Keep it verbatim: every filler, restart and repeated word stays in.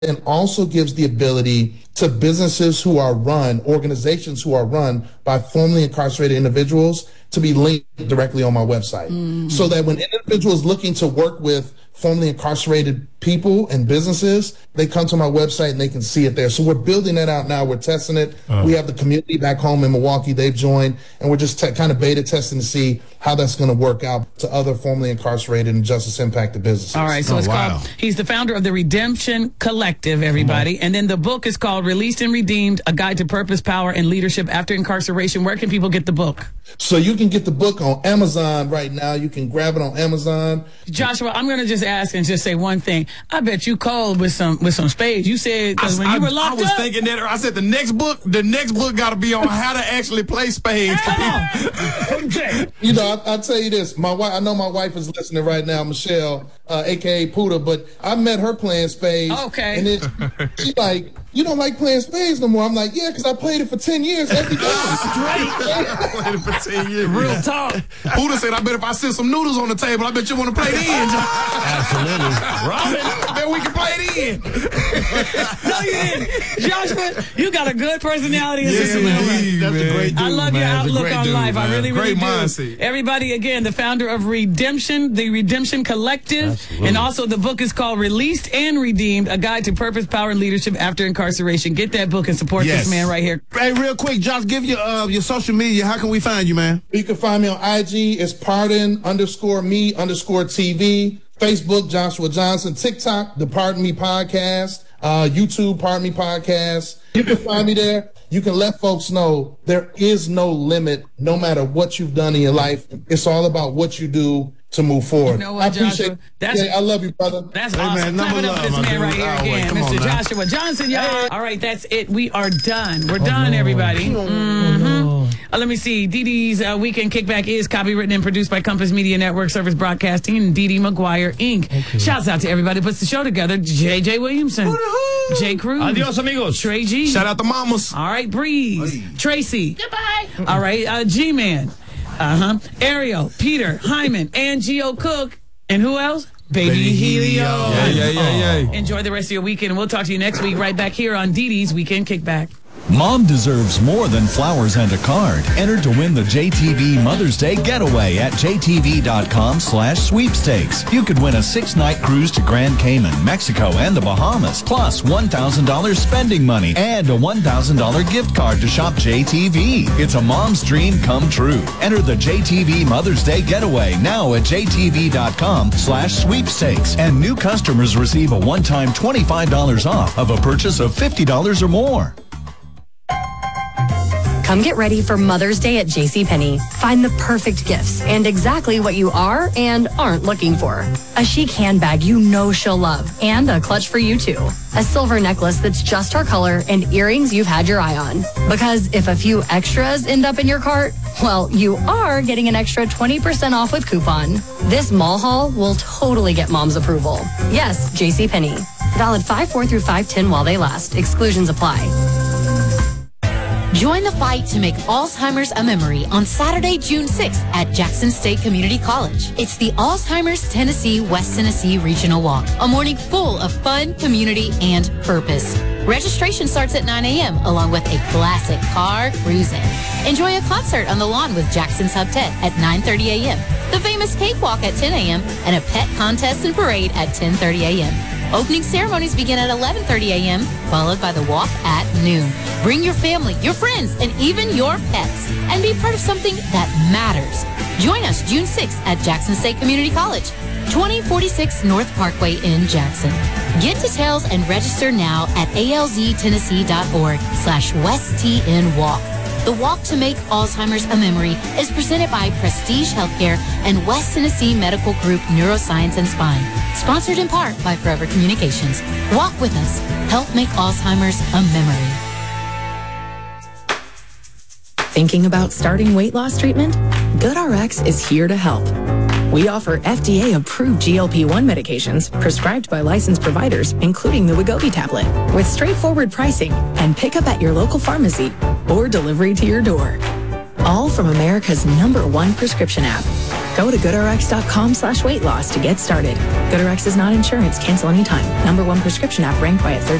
and also gives the ability to businesses who are run, organizations who are run by formerly incarcerated individuals to be linked directly on my website. Mm. So that when individuals looking to work with formerly incarcerated people and businesses, they come to my website and they can see it there. So we're building that out now. We're testing it. Uh. We have the community back home in Milwaukee. They've joined, and we're just te- kind of beta testing to see how that's going to work out to other formerly incarcerated and justice impacted businesses. All right. So oh, it's wow. called, he's the founder of the Redemption Collective, everybody. And then the book is called Released and Redeemed, A Guide to Purpose, Power, and Leadership After Incarceration. Where can people get the book? So you can get the book on Amazon right now. You can grab it on Amazon. Joshua, I'm going to just ask and just say one thing. I bet you cold with some with some spades. You said because when I, you were locked I was up, thinking that. I said the next book, the next book got to be on how to actually play spades. You know, I, I'll tell you this. My wife, I know my wife is listening right now, Michelle, uh, A K A Puda, but I met her playing spades. Okay. And it, she's like, you don't like playing spades no more. I'm like, yeah, because I played it for ten years every day. I played it for ten years. Real talk. Puda said, I bet if I sit some noodles on the table, I bet you want to play then. Absolutely. Robin, I bet we can play it in. No, you didn't. Joshua, you got a good personality. Yeah, Sister man. Wilma. That's a great dude, I love man. your That's a outlook great on dude, life. man. I really, really Great do. mindset. Everybody, again, the founder of Redemption, the Redemption Collective, Absolutely. and also the book is called Released and Redeemed, A Guide to Purpose, Power, and Leadership After Incarceration. Get that book and support Yes. this man right here. Hey, real quick, Josh, give your uh, your social media. How can we find you, man? You can find me on I G. It's pardon underscore me underscore T V. Facebook, Joshua Johnson. TikTok, the Pardon Me Podcast. Uh, YouTube, Pardon Me Podcast. You can find me there. You can let folks know there is no limit, no matter what you've done in your life. It's all about what you do to move forward. You know what, I appreciate Joshua? That's- yeah, I love you, brother. That's Hey, awesome. man, Clap it number up for this love, my man dude. right here Oh, wait, again, come Mister on now. Joshua Johnson, y'all. All right, that's it. We are done. We're done, everybody. Mm-hmm. Uh, let me see. Dee Dee's uh, Weekend Kickback is copywritten and produced by Compass Media Network, Service Broadcasting, and Dee Dee McGuire, Incorporated. Okay. Shouts out to everybody who puts the show together. J J Williamson. Jay Cruz. Adios, amigos. Trey G. Shout out to mamas. All right, Breeze. Tracy. Goodbye. All right, uh, G-Man. Uh-huh. Ariel, Peter, Hyman, and Geo Cook. And who else? Baby, Baby Helio. Yeah, yeah, yeah, yeah. Enjoy the rest of your weekend, and we'll talk to you next week right back here on Dee Dee's Weekend Kickback. Mom deserves more than flowers and a card. Enter to win the J T V Mother's Day Getaway at J T V dot com slash sweepstakes. You could win a six-night cruise to Grand Cayman, Mexico, and the Bahamas, plus one thousand dollars spending money and a one thousand dollars gift card to shop J T V. It's a mom's dream come true. Enter the J T V Mother's Day Getaway now at J T V dot com slash sweepstakes. And new customers receive a one-time twenty-five dollars off of a purchase of fifty dollars or more. Come get ready for Mother's Day at JCPenney. Find the perfect gifts and exactly what you are and aren't looking for. A chic handbag you know she'll love, and a clutch for you too. A silver necklace that's just her color, and earrings you've had your eye on. Because if a few extras end up in your cart, well, you are getting an extra twenty percent off with coupon. This mall haul will totally get mom's approval. Yes, JCPenney. Valid five four through five ten while they last. Exclusions apply. Join the fight to make Alzheimer's a memory on Saturday, June sixth at Jackson State Community College. It's the Alzheimer's Tennessee West Tennessee Regional Walk, a morning full of fun, community, and purpose. Registration starts at nine a.m. along with a classic car cruising. Enjoy a concert on the lawn with Jackson's Hubtet at nine thirty a.m., the famous cakewalk at ten a.m., and a pet contest and parade at ten thirty a.m. Opening ceremonies begin at eleven thirty a.m., followed by the walk at noon. Bring your family, your friends, and even your pets, and be part of something that matters. Join us June sixth at Jackson State Community College, twenty forty-six North Parkway in Jackson. Get details and register now at alztennessee.org slash westtnwalk. The Walk to Make Alzheimer's a Memory is presented by Prestige Healthcare and West Tennessee Medical Group Neuroscience and Spine. Sponsored in part by Forever Communications. Walk with us. Help make Alzheimer's a memory. Thinking about starting weight loss treatment? GoodRx is here to help. We offer F D A-approved G L P one medications prescribed by licensed providers, including the Wegovy tablet, with straightforward pricing and pickup at your local pharmacy or delivery to your door. All from America's number one prescription app. Go to goodrx.com slash weight loss to get started. GoodRx is not insurance. Cancel anytime. Number one prescription app ranked by a third